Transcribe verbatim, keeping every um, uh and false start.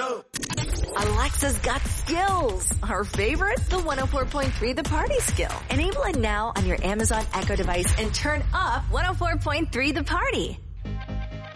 know. Alexa's got skills. Her favorite? The one oh four point three The Party skill. Enable it now on your Amazon Echo device and turn up one oh four point three The Party.